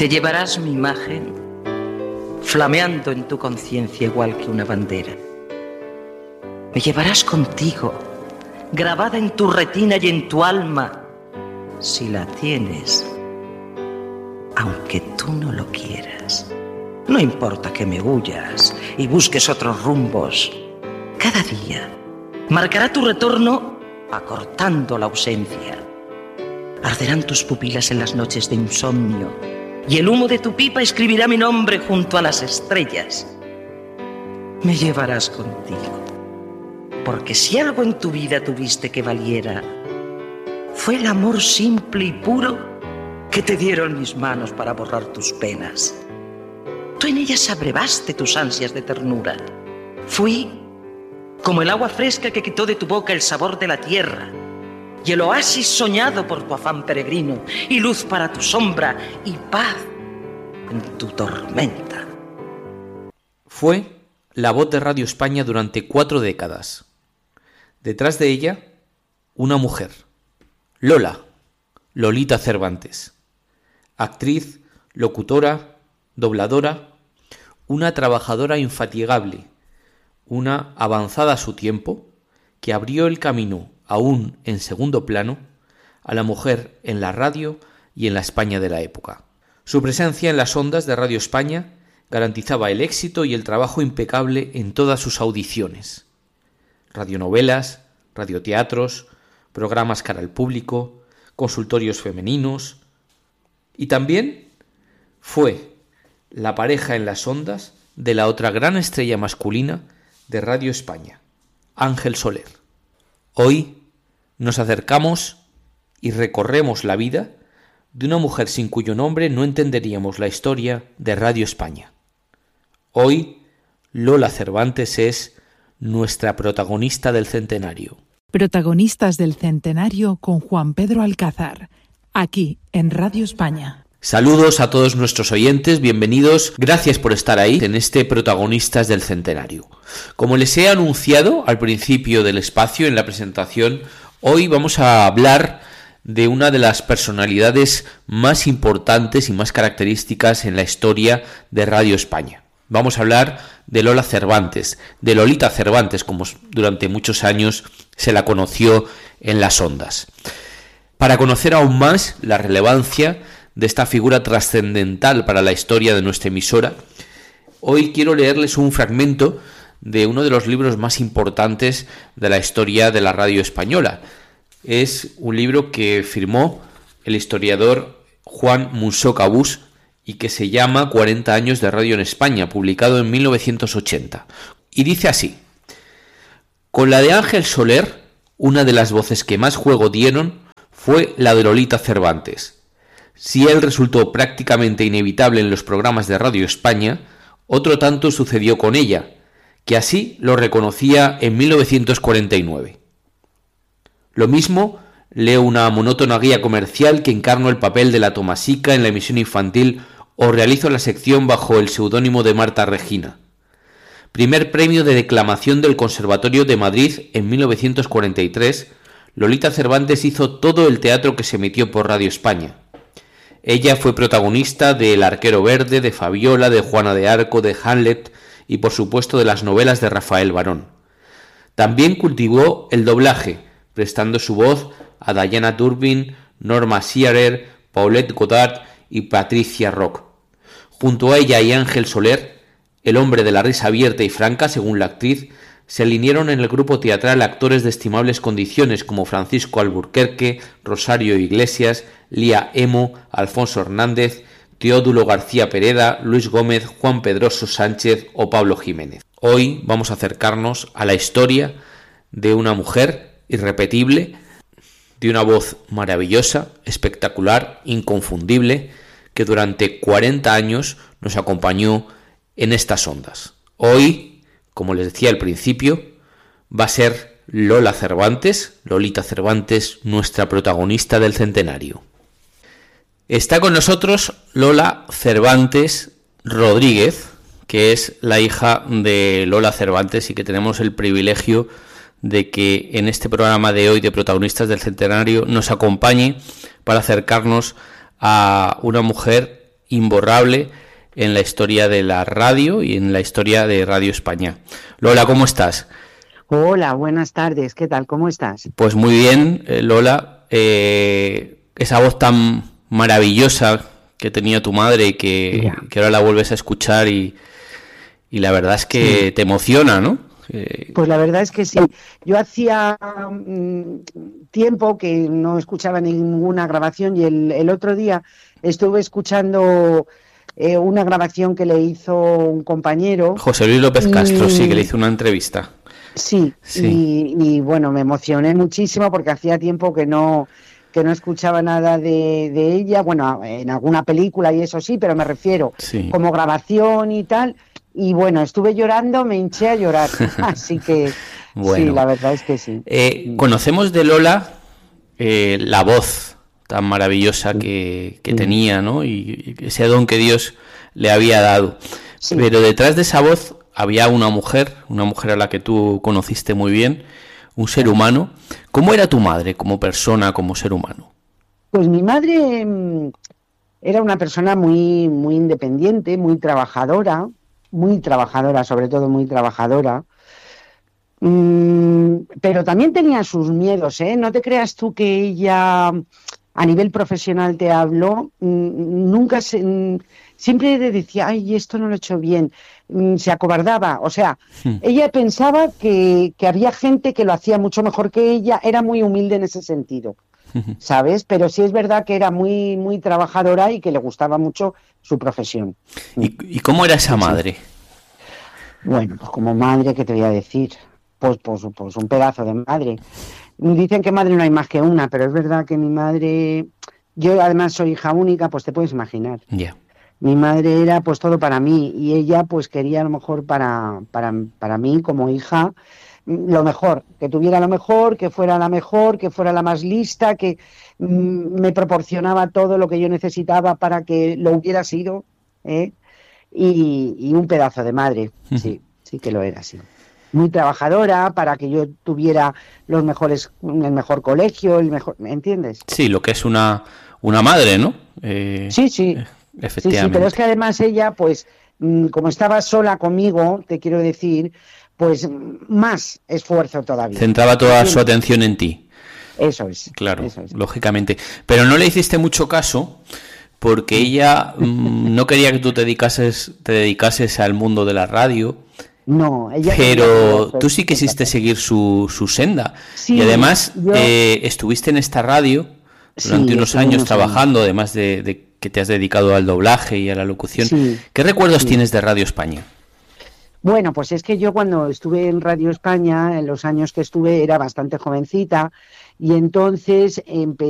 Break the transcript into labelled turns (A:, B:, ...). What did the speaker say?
A: Te llevarás mi imagen flameando en tu conciencia igual que una bandera. Me llevarás contigo, grabada en tu retina y en tu alma, si la tienes, aunque tú no lo quieras. No importa que me huyas y busques otros rumbos. Cada día marcará tu retorno acortando la ausencia. Arderán tus pupilas en las noches de insomnio y el humo de tu pipa escribirá mi nombre junto a las estrellas. Me llevarás contigo, porque si algo en tu vida tuviste que valiera, fue el amor simple y puro que te dieron mis manos para borrar tus penas. Tú en ellas abrevaste tus ansias de ternura. Fui como el agua fresca que quitó de tu boca el sabor de la tierra, y el oasis soñado por tu afán peregrino, y luz para tu sombra, y paz en tu tormenta.
B: Fue la voz de Radio España durante 4 décadas. Detrás de ella, una mujer, Lolita Cervantes. Actriz, locutora, dobladora, una trabajadora infatigable, una avanzada a su tiempo, que abrió el camino, aún en segundo plano, a la mujer en la radio y en la España de la época. Su presencia en las ondas de Radio España garantizaba el éxito y el trabajo impecable en todas sus audiciones. Radionovelas, radioteatros, programas cara al público, consultorios femeninos, y también fue la pareja en las ondas de la otra gran estrella masculina de Radio España, Ángel Soler. Hoy nos acercamos y recorremos la vida de una mujer sin cuyo nombre no entenderíamos la historia de Radio España. Hoy, Lola Cervantes es nuestra protagonista del centenario.
C: Protagonistas del centenario con Juan Pedro Alcázar, aquí en Radio España.
B: Saludos a todos nuestros oyentes, bienvenidos, gracias por estar ahí en este Protagonistas del Centenario. Como les he anunciado al principio del espacio en la presentación, hoy vamos a hablar de una de las personalidades más importantes y más características en la historia de Radio España. Vamos a hablar de Lola Cervantes, de Lolita Cervantes, como durante muchos años se la conoció en las ondas. Para conocer aún más la relevancia de esta figura trascendental para la historia de nuestra emisora, hoy quiero leerles un fragmento de uno de los libros más importantes de la historia de la radio española. Es un libro que firmó el historiador Juan Munsó Cabús y que se llama 40 años de radio en España, publicado en 1980. Y dice así: con la de Ángel Soler, una de las voces que más juego dieron fue la de Lolita Cervantes. Si él resultó prácticamente inevitable en los programas de Radio España, otro tanto sucedió con ella, que así lo reconocía en 1949. Lo mismo leo una monótona guía comercial que encarno el papel de la Tomasica en la emisión infantil o realizo la sección bajo el seudónimo de Marta Regina. Primer premio de declamación del Conservatorio de Madrid en 1943, Lolita Cervantes hizo todo el teatro que se emitió por Radio España. Ella fue protagonista de El arquero verde, de Fabiola, de Juana de Arco, de Hamlet y por supuesto de las novelas de Rafael Barón. También cultivó el doblaje, prestando su voz a Diana Durbin, Norma Shearer, Paulette Goddard y Patricia Rock. Junto a ella y Ángel Soler, el hombre de la risa abierta y franca, según la actriz, se alinearon en el grupo teatral actores de estimables condiciones como Francisco Alburquerque, Rosario Iglesias, Lía Emo, Alfonso Hernández, Teodulo García Pereda, Luis Gómez, Juan Pedroso Sánchez o Pablo Jiménez. Hoy vamos a acercarnos a la historia de una mujer irrepetible, de una voz maravillosa, espectacular, inconfundible, que durante 40 años nos acompañó en estas ondas. Hoy, como les decía al principio, va a ser Lola Cervantes, Lolita Cervantes, nuestra protagonista del centenario. Está con nosotros Lola Cervantes Rodríguez, que es la hija de Lola Cervantes y que tenemos el privilegio de que en este programa de hoy de Protagonistas del Centenario nos acompañe para acercarnos a una mujer imborrable en la historia de la radio y en la historia de Radio España. Lola, ¿cómo estás?
D: Hola, buenas tardes. ¿Qué tal? ¿Cómo estás?
B: Pues muy bien, Lola. Esa voz tan maravillosa que tenía tu madre y que ahora la vuelves a escuchar y la verdad es que te emociona, ¿no?
D: Pues la verdad es que sí. Yo hacía tiempo que no escuchaba ninguna grabación y el otro día estuve escuchando una grabación que le hizo un compañero.
B: José Luis López Castro, sí, que le hizo una entrevista.
D: Sí. Y bueno, me emocioné muchísimo porque hacía tiempo que no escuchaba nada de ella. Bueno, en alguna película y eso sí, pero me refiero como grabación y tal. Y bueno, estuve llorando, me hinché a llorar. Así que bueno, sí, la verdad es que sí.
B: Conocemos de Lola la voz tan maravillosa que tenía, ¿no? Y ese don que Dios le había dado. Sí. Pero detrás de esa voz había una mujer a la que tú conociste muy bien, un ser humano. ¿Cómo era tu madre como persona, como ser humano?
D: Pues mi madre era una persona muy, muy independiente, muy trabajadora, sobre todo muy trabajadora. Pero también tenía sus miedos, ¿eh? No te creas tú que ella... A nivel profesional te hablo, siempre decía, ay, esto no lo he hecho bien, se acobardaba, o sea, ella pensaba que había gente que lo hacía mucho mejor que ella, era muy humilde en ese sentido, ¿sabes? Pero sí es verdad que era muy, muy trabajadora y que le gustaba mucho su profesión.
B: ¿Y cómo era esa madre?
D: Bueno, pues como madre, ¿qué te voy a decir? Pues un pedazo de madre. Dicen que madre no hay más que una, pero es verdad que mi madre, yo además soy hija única, pues te puedes imaginar.
B: Yeah.
D: Mi madre era pues todo para mí y ella pues quería lo mejor para mí como hija, lo mejor, que tuviera lo mejor, que fuera la mejor, que fuera la más lista, que me proporcionaba todo lo que yo necesitaba para que lo hubiera sido, y un pedazo de madre, sí que lo era, sí. Muy trabajadora para que yo tuviera el mejor colegio, ¿me entiendes?
B: Sí, lo que es una madre, ¿no?
D: Sí.
B: Efectivamente.
D: Sí, pero es que además ella, pues, como estaba sola conmigo, te quiero decir, pues más esfuerzo todavía.
B: Centraba toda su atención en ti.
D: Eso es.
B: Claro, lógicamente. Pero no le hiciste mucho caso porque ella no quería que tú te dedicases al mundo de la radio.
D: No, ella.
B: Pero tú sí quisiste seguir su senda. Sí, y además estuviste en esta radio durante unos años trabajando, además de que te has dedicado al doblaje y a la locución. Sí, ¿qué recuerdos tienes de Radio España?
D: Bueno, pues es que yo cuando estuve en Radio España, en los años que estuve, era bastante jovencita y entonces empecé